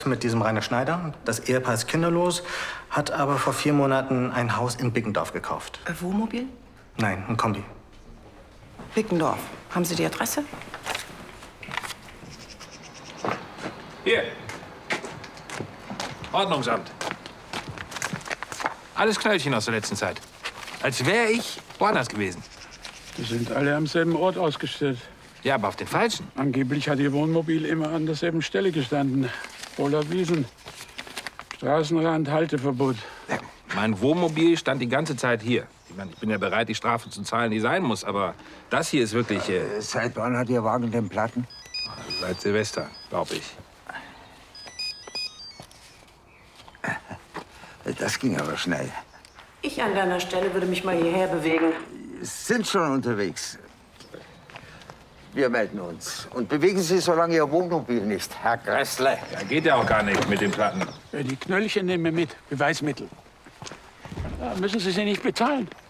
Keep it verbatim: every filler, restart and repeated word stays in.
mit diesem Rainer Schneider. Das Ehepaar ist kinderlos, hat aber vor vier Monaten ein Haus in Bickendorf gekauft. Äh, Wohnmobil? Nein, ein Kombi. Bickendorf. Haben Sie die Adresse? Hier. Ordnungsamt. Alles Knöllchen aus der letzten Zeit. Als wäre ich woanders gewesen. Die sind alle am selben Ort ausgestellt. Ja, aber auf den falschen. Angeblich hat Ihr Wohnmobil immer an derselben Stelle gestanden. Voller Wiesen. Straßenrand, Halteverbot. Ja, mein Wohnmobil stand die ganze Zeit hier. Ich meine, ich bin ja bereit, die Strafe zu zahlen, die sein muss. Aber das hier ist wirklich... Äh, Seit wann hat Ihr Wagen den Platten? Seit Silvester, glaube ich. Das ging aber schnell. Ich an deiner Stelle würde mich mal hierher bewegen. Sind schon unterwegs. Wir melden uns. Und bewegen Sie so lange Ihr Wohnmobil nicht, Herr Gressle. Ja, geht ja auch gar nicht mit den Platten. Die Knöllchen nehmen wir mit. Beweismittel. Da müssen Sie sie nicht bezahlen.